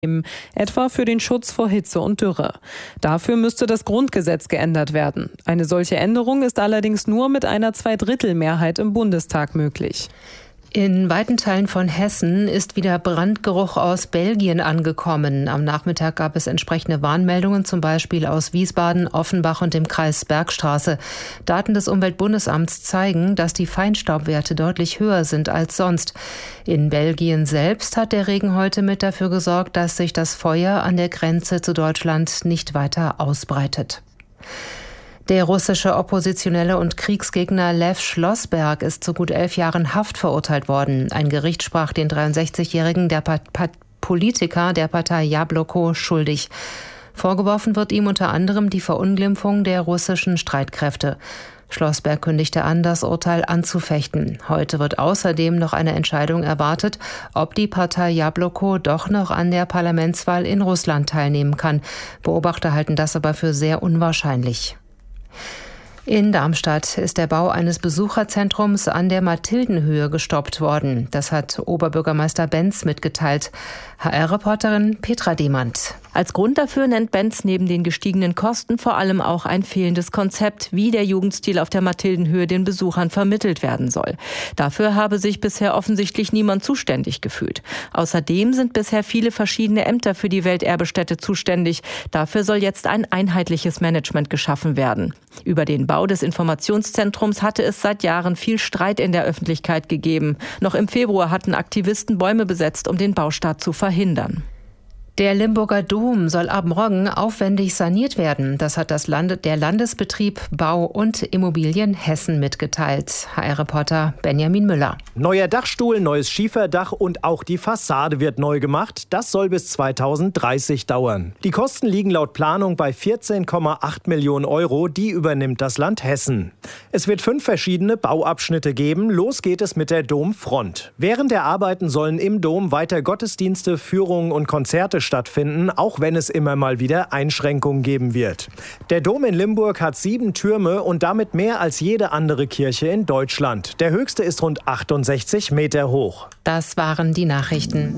etwa für den Schutz vor Hitze und Dürre. Dafür müsste das Grundgesetz geändert werden. Eine solche Änderung ist allerdings nur mit einer Zweidrittelmehrheit im Bundestag möglich. In weiten Teilen von Hessen ist wieder Brandgeruch aus Belgien angekommen. Am Nachmittag gab es entsprechende Warnmeldungen, zum Beispiel aus Wiesbaden, Offenbach und dem Kreis Bergstraße. Daten des Umweltbundesamts zeigen, dass die Feinstaubwerte deutlich höher sind als sonst. In Belgien selbst hat der Regen heute mit dafür gesorgt, dass sich das Feuer an der Grenze zu Deutschland nicht weiter ausbreitet. Der russische Oppositionelle und Kriegsgegner Lew Schlossberg ist zu gut 11 Jahren Haft verurteilt worden. Ein Gericht sprach den 63-jährigen Politiker der Partei Jabloko schuldig. Vorgeworfen wird ihm unter anderem die Verunglimpfung der russischen Streitkräfte. Schlossberg kündigte an, das Urteil anzufechten. Heute wird außerdem noch eine Entscheidung erwartet, ob die Partei Jabloko doch noch an der Parlamentswahl in Russland teilnehmen kann. Beobachter halten das aber für sehr unwahrscheinlich. In Darmstadt ist der Bau eines Besucherzentrums an der Mathildenhöhe gestoppt worden. Das hat Oberbürgermeister Benz mitgeteilt. HR-Reporterin Petra Demand. Als Grund dafür nennt Benz neben den gestiegenen Kosten vor allem auch ein fehlendes Konzept, wie der Jugendstil auf der Mathildenhöhe den Besuchern vermittelt werden soll. Dafür habe sich bisher offensichtlich niemand zuständig gefühlt. Außerdem sind bisher viele verschiedene Ämter für die Welterbestätte zuständig. Dafür soll jetzt ein einheitliches Management geschaffen werden. Über den Bau des Informationszentrums hatte es seit Jahren viel Streit in der Öffentlichkeit gegeben. Noch im Februar hatten Aktivisten Bäume besetzt, um den Baustart zu verhindern. Der Limburger Dom soll ab morgen aufwendig saniert werden. Das hat der Landesbetrieb Bau und Immobilien Hessen mitgeteilt. HR-Reporter Benjamin Müller. Neuer Dachstuhl, neues Schieferdach und auch die Fassade wird neu gemacht. Das soll bis 2030 dauern. Die Kosten liegen laut Planung bei 14,8 Millionen Euro. Die übernimmt das Land Hessen. Es wird 5 verschiedene Bauabschnitte geben. Los geht es mit der Domfront. Während der Arbeiten sollen im Dom weiter Gottesdienste, Führungen und Konzerte stattfinden, auch wenn es immer mal wieder Einschränkungen geben wird. Der Dom in Limburg hat 7 Türme und damit mehr als jede andere Kirche in Deutschland. Der höchste ist rund 68 Meter hoch. Das waren die Nachrichten.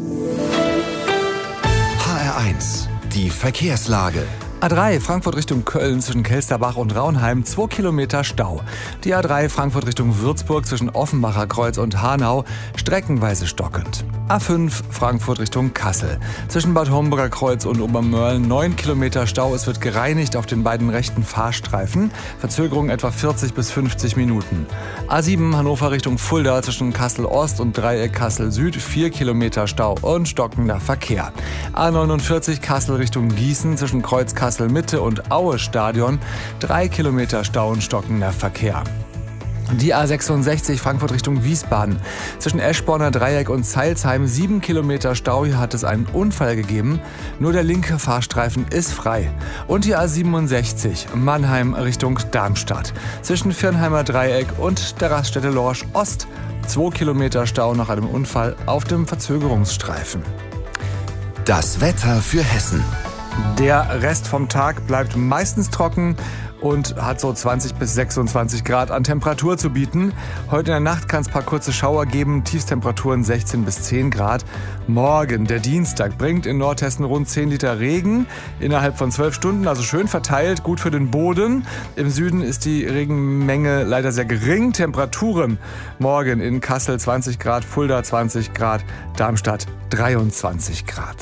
HR1, die Verkehrslage. A3 Frankfurt Richtung Köln zwischen Kelsterbach und Raunheim 2 Kilometer Stau. Die A3 Frankfurt Richtung Würzburg zwischen Offenbacher Kreuz und Hanau streckenweise stockend. A5 Frankfurt Richtung Kassel. Zwischen Bad Homburger Kreuz und Obermörlen 9 Kilometer Stau. Es wird gereinigt auf den beiden rechten Fahrstreifen. Verzögerung etwa 40 bis 50 Minuten. A7 Hannover Richtung Fulda zwischen Kassel Ost und Dreieck Kassel Süd 4 Kilometer Stau und stockender Verkehr. A49 Kassel Richtung Gießen zwischen Kreuz Kassel Mitte und Aue Stadion 3 Kilometer Stau und stockender Verkehr. Die A66 Frankfurt Richtung Wiesbaden. Zwischen Eschborner Dreieck und Zeilsheim 7 Kilometer Stau. Hier hat es einen Unfall gegeben. Nur der linke Fahrstreifen ist frei. Und die A67 Mannheim Richtung Darmstadt. Zwischen Viernheimer Dreieck und der Raststätte Lorsch Ost 2 Kilometer Stau nach einem Unfall auf dem Verzögerungsstreifen. Das Wetter für Hessen. Der Rest vom Tag bleibt meistens trocken und hat so 20 bis 26 Grad an Temperatur zu bieten. Heute in der Nacht kann es ein paar kurze Schauer geben, Tiefstemperaturen 16 bis 10 Grad. Morgen, der Dienstag, bringt in Nordhessen rund 10 Liter Regen innerhalb von 12 Stunden, also schön verteilt, gut für den Boden. Im Süden ist die Regenmenge leider sehr gering. Temperaturen morgen in Kassel 20 Grad, Fulda 20 Grad, Darmstadt 23 Grad.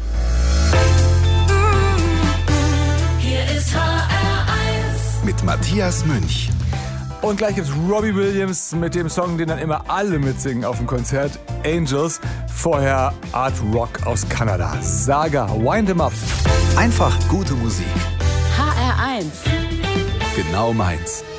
Mit Matthias Münch. Und gleich gibt's Robbie Williams mit dem Song, den dann immer alle mitsingen auf dem Konzert, Angels. Vorher Art Rock aus Kanada. Saga, Wind 'em Up. Einfach gute Musik. HR1. Genau meins.